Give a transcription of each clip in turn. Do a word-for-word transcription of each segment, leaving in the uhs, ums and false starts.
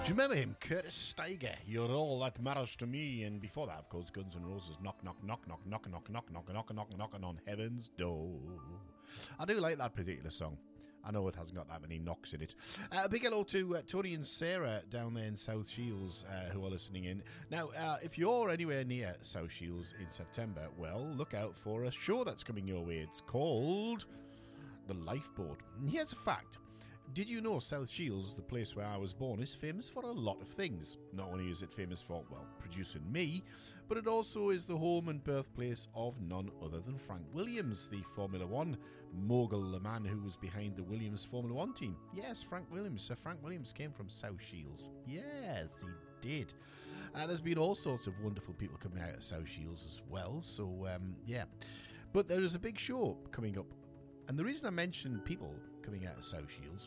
Do you remember him? Curtis Steiger. You're all that matters to me. And before that, of course, Guns N' Roses. Knock, knock, knock, knock, knock, knock, knock, knock, knock, knock, knocking on heaven's door. I do like that particular song. I know it hasn't got that many knocks in it. Uh, a big hello to uh, Tony and Sarah down there in South Shields uh, who are listening in. Now, uh, if you're anywhere near South Shields in September, well, look out for a show that's coming your way. It's called The Lifeboat. And here's a fact. Did you know South Shields, the place where I was born, is famous for a lot of things? Not only is it famous for, well, producing me, but it also is the home and birthplace of none other than Frank Williams, the Formula One mogul, the man who was behind the Williams Formula One team. Yes, Frank Williams. Sir Frank Williams came from South Shields. Yes, he did. Uh, there's been all sorts of wonderful people coming out of South Shields as well, so, um, yeah. But there is a big show coming up. And the reason I mention people coming out of South Shields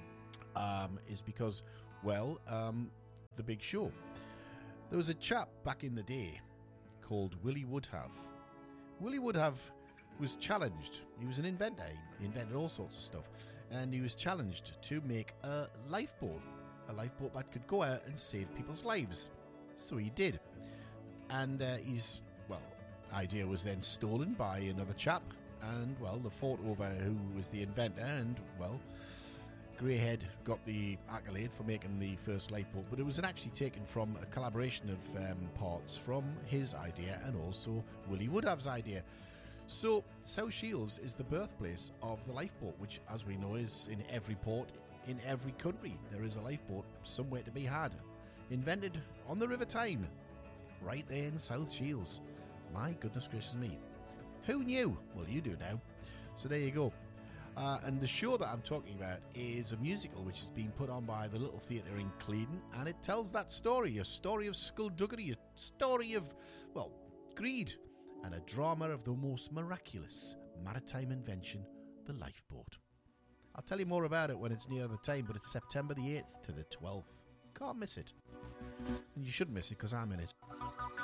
um, is because, well, um, the big show. There was a chap back in the day called Willie Woodhave. Willie Woodhave was challenged. He was an inventor. He invented all sorts of stuff. And he was challenged to make a lifeboat. A lifeboat that could go out and save people's lives. So he did. And uh, his, well, idea was then stolen by another chap. And, well, they fought over who was the inventor, and, well, Greyhead got the accolade for making the first lifeboat, but it was actually taken from a collaboration of um, parts from his idea and also Willie Woodhave's idea. So, South Shields is the birthplace of the lifeboat, which, as we know, is in every port, in every country. There is a lifeboat somewhere to be had. Invented on the River Tyne, right there in South Shields. My goodness gracious me. Who knew? Well, you do now. So there you go. Uh, and the show that I'm talking about is a musical which has been put on by the Little Theatre in Clevedon, and it tells that story, a story of skullduggery, a story of, well, greed, and a drama of the most miraculous maritime invention, the lifeboat. I'll tell you more about it when it's near the time, but it's September the eighth to the twelfth. Can't miss it. And you shouldn't miss it because I'm in it.